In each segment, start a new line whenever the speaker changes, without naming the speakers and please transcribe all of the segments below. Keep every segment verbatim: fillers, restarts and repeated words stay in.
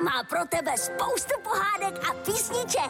má pro tebe spoustu pohádek a písniček.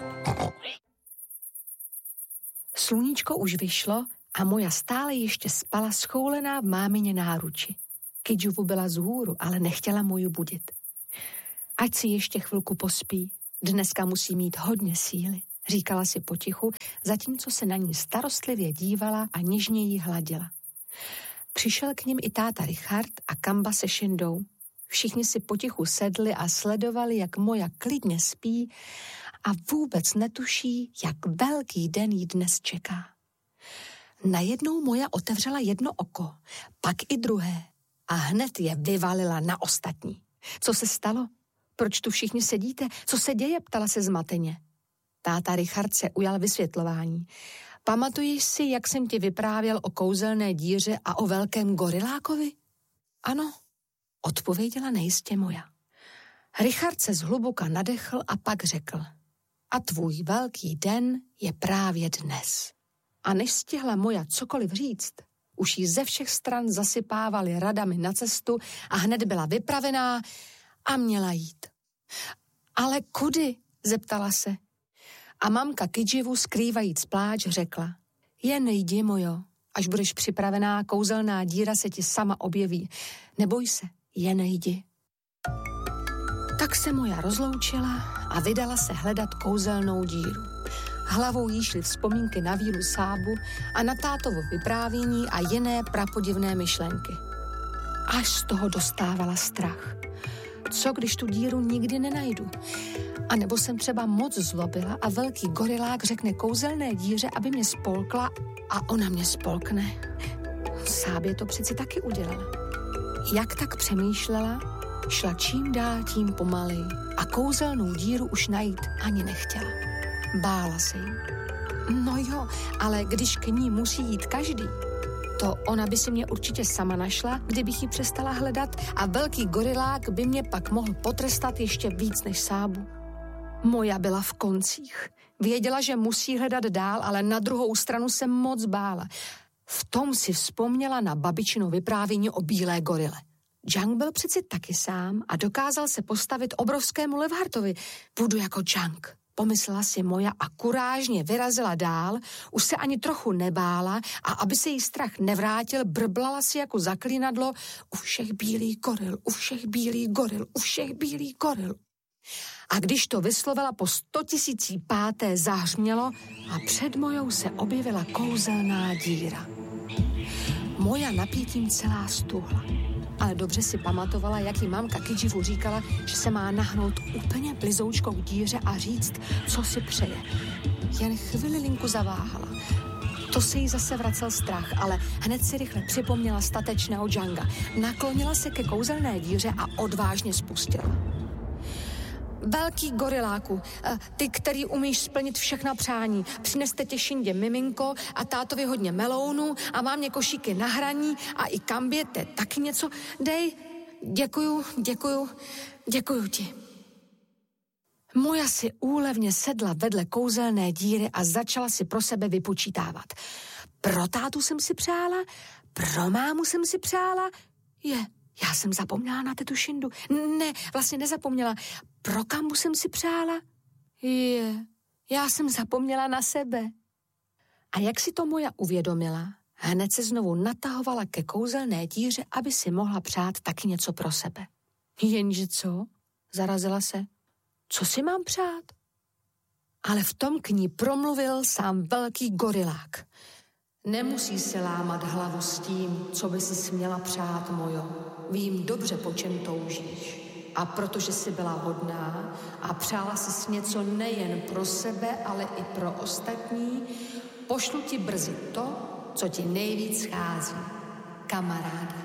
Sluníčko už vyšlo a moja stále ještě spala schoulená v mámině náruči. Kidžuvu byla zhůru, ale nechtěla moju budit. Ať si ještě chvilku pospí, dneska musí mít hodně síly, říkala si potichu, zatímco se na ní starostlivě dívala a něžně jí hladila. Přišel k nim i táta Richard a Kamba se Šindou. Všichni si potichu sedli a sledovali, jak moja klidně spí a vůbec netuší, jak velký den jí dnes čeká. Najednou moja otevřela jedno oko, pak i druhé a hned je vyvalila na ostatní. Co se stalo? Proč tu všichni sedíte? Co se děje? Ptala se zmateně. Táta Richard se ujal vysvětlování. Pamatuješ si, jak jsem ti vyprávěl o kouzelné díře a o velkém gorilákovi? Ano, odpověděla nejistě moja. Richard se zhluboka nadechl a pak řekl. A tvůj velký den je právě dnes. A než stihla moja cokoliv říct, už jí ze všech stran zasypávali radami na cestu a hned byla vypravená a měla jít. Ale kudy? Zeptala se. A mamka Kidživu, skrývajíc pláč, řekla. Jen jdi, mojo, až budeš připravená, kouzelná díra se ti sama objeví. Neboj se, jen jdi. Tak se moja rozloučila a vydala se hledat kouzelnou díru. Hlavou jí šly vzpomínky na vílu Sábu a na tátovo vyprávění a jiné prapodivné myšlenky. Až z toho dostávala strach. Co, když tu díru nikdy nenajdu? A nebo jsem třeba moc zlobila a velký gorilák řekne kouzelné díře, aby mě spolkla a ona mě spolkne. Sábě to přeci taky udělala. Jak tak přemýšlela, šla čím dál tím pomaleji a kouzelnou díru už najít ani nechtěla. Bála se jí. No jo, ale když k ní musí jít každý, to ona by si mě určitě sama našla, kdybych ji přestala hledat a velký gorilák by mě pak mohl potrestat ještě víc než Sábu. Moja byla v koncích. Věděla, že musí hledat dál, ale na druhou stranu se moc bála. V tom si vzpomněla na babičino vyprávění o bílé gorile. Džang byl přeci taky sám a dokázal se postavit obrovskému levhartovi. Budu jako Džang, pomyslela si moja a kurážně vyrazila dál, už se ani trochu nebála a aby se jí strach nevrátil, brblala si jako zaklínadlo u všech bílý goril, u všech bílý goril, u všech bílý goril. A když to vyslovila po stotisící páté, zahřmělo a před mojou se objevila kouzelná díra. Moja napětím celá stuhla. Ale dobře si pamatovala, jak jí mamka Kidživu říkala, že se má nahnout úplně blizoučkou k díře a říct, co si přeje. Jen chvilinku zaváhala. To se jí zase vracel strach, ale hned si rychle připomněla statečného Džanga. Naklonila se ke kouzelné díře a odvážně spustila. Velký goriláku, ty, který umíš splnit všechna přání, přineste tě Šindě miminko a tátovi hodně melounů a mámě košíky na hraní a i Kambě te taky něco dej. Děkuju, děkuju, děkuju ti. Moja si úlevně sedla vedle kouzelné díry a začala si pro sebe vypočítávat. Pro tátu jsem si přála, pro mámu jsem si přála, je... Já jsem zapomněla na tetu Šindu. Ne, vlastně nezapomněla. Pro Kambu jsem si přála? Je, já jsem zapomněla na sebe. A jak si to moja uvědomila, hned se znovu natahovala ke kouzelné díře, aby si mohla přát taky něco pro sebe. Jenže co? Zarazila se. Co si mám přát? Ale v tom k ní promluvil sám velký gorilák. Nemusí se lámat hlavu s tím, co by si směla přát, mojo. Vím dobře, po čem toužíš. A protože jsi byla hodná a přála jsi něco nejen pro sebe, ale i pro ostatní, pošlu ti brzy to, co ti nejvíc schází. Kamaráda.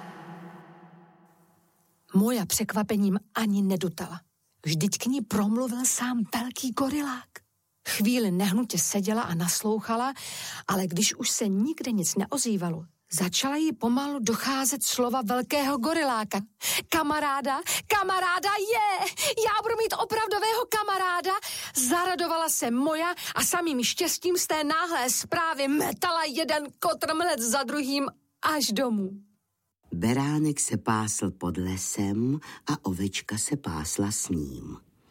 Moja překvapením ani nedutala. Vždyť k ní promluvil sám velký gorilák. Chvíli nehnutě seděla a naslouchala, ale když už se nikde nic neozývalo, začala jí pomalu docházet slova velkého goriláka. Kamaráda, kamaráda je! Já budu mít opravdového kamaráda! Zaradovala se moja a samým štěstím z té náhlé zprávy metala jeden kotrmelec za druhým až domů.
Beránek se pásl pod lesem a ovečka se pásla s ním.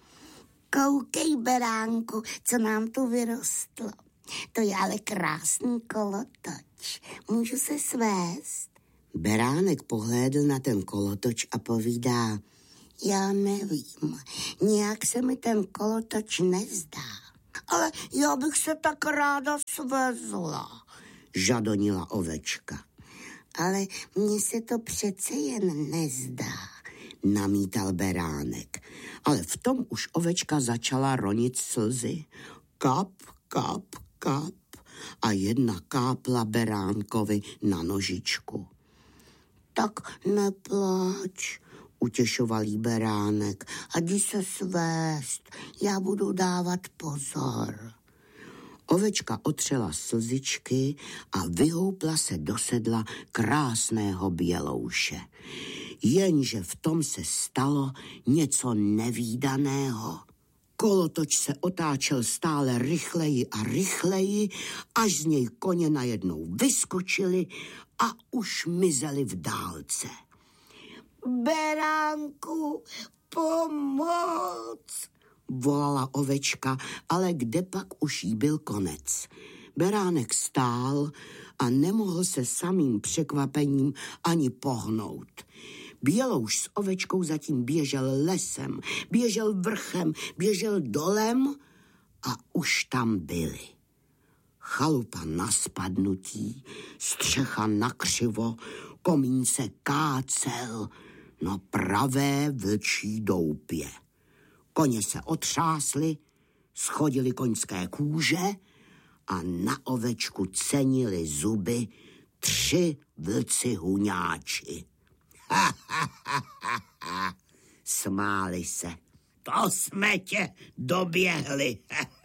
Koukej, beránku, co nám tu vyrostlo. To je ale krásný kolotoč. Můžu se svést?
Beránek pohlédl na ten kolotoč a povídá:
Já nevím, nějak se mi ten kolotoč nezdá. Ale já bych se tak ráda svezla,
žadonila ovečka.
Ale mně se to přece jen nezdá,
namítal beránek. Ale v tom už ovečka začala ronit slzy. Kap, kap, kap a jedna kápla beránkovi na nožičku.
Tak nepláč,
utěšoval jí beránek.
A jdi se svést, já budu dávat pozor.
Ovečka otřela slzičky a vyhoupla se do sedla krásného bělouše. Jenže v tom se stalo něco nevídaného. Kolotoč se otáčel stále rychleji a rychleji, až z něj koně najednou vyskočili a už mizeli v dálce.
Beránku, pomoc!
Volala ovečka, ale kde pak už jí byl konec. Beránek stál a nemohl se samým překvapením ani pohnout. Bělouš s ovečkou zatím běžel lesem, běžel vrchem, běžel dolem a už tam byli. Chalupa na spadnutí, střecha nakřivo, komín se kácel na pravé vlčí doupě. Koně se otřásly, schodily koňské kůže a na ovečku cenili zuby tři vlci huňáči. Ha, ha, ha, ha, ha. Smáli se. To jsme tě doběhli.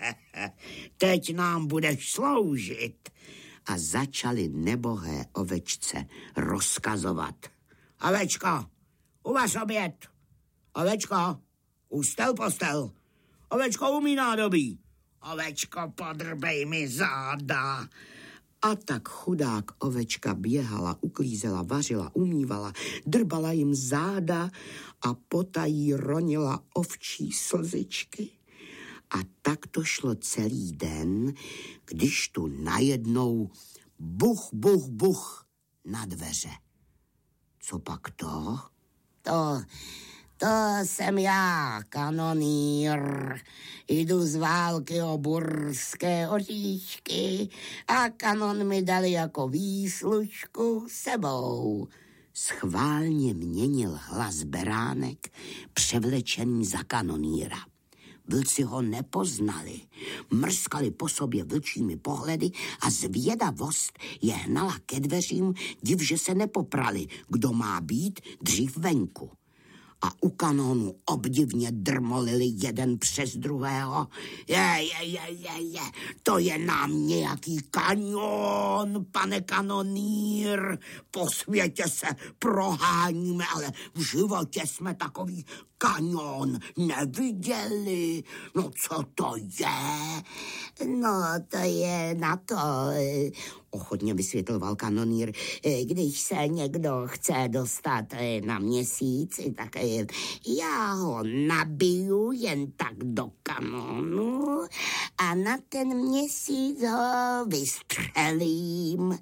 Teď nám budeš sloužit. A začali nebohé ovečce rozkazovat. Ovečko, uvař oběd. Ovečko, ustel postel. Ovečko, umí nádobí. Ovečko, podrbej mi záda. A tak chudák ovečka běhala, uklízela, vařila, umývala, drbala jim záda a potají ronila ovčí slzičky. A tak to šlo celý den, když tu najednou buch, buch, buch na dveře. Co pak to?
To... To jsem já, kanonýr. Jdu z války o burské oříšky a kanon mi dali jako výslužku sebou.
Schválně měnil hlas beránek, převlečený za kanonýra. Vlci ho nepoznali, mrskali po sobě vlčími pohledy a zvědavost je hnala ke dveřím, div, že se nepoprali, kdo má být dřív venku. A u kanónu obdivně drmolili jeden přes druhého. Je, je, je, je, je, to je nám nějaký kanion, pane kanonýr. Po světě se proháníme, ale v životě jsme takový kanion neviděli. No co to je?
No to je na to...
Ochotně vysvětloval kanonýr.
Když se někdo chce dostat na měsíc, tak já ho nabiju jen tak do kanonu a na ten měsíc ho vystřelím.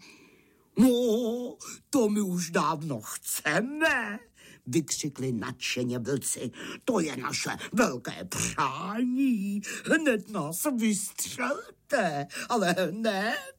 No, to my už dávno chceme, vykřikli nadšeně vlci. To je naše velké přání. Hned nás vystřelte, ale hned.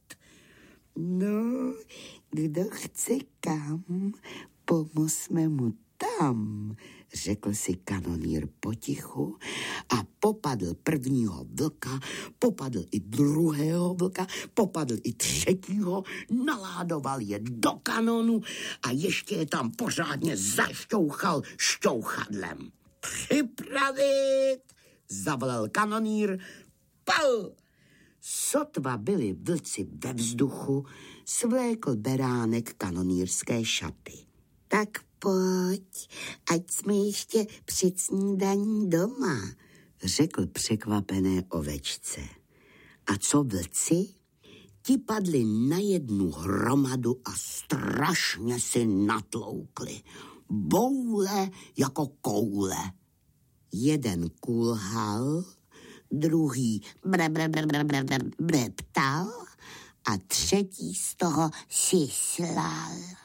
No, kdo chce kam, pomozme mu tam, řekl si kanonýr potichu a popadl prvního vlka, popadl i druhého vlka, popadl i třetího, naládoval je do kanonu a ještě je tam pořádně zašťouchal šťouchadlem. Připravit, zavolal kanonýr, pal! Sotva byli vlci ve vzduchu, svlékl beránek kanonýrské šaty. Tak pojď, ať jsme ještě před snídaní doma, řekl překvapené ovečce. A co vlci? Ti padli na jednu hromadu a strašně si natloukli. Boule jako koule. Jeden kulhal, druhý bre, bre, bre, bre, bre, bre, bre, ptal a třetí z toho sislal.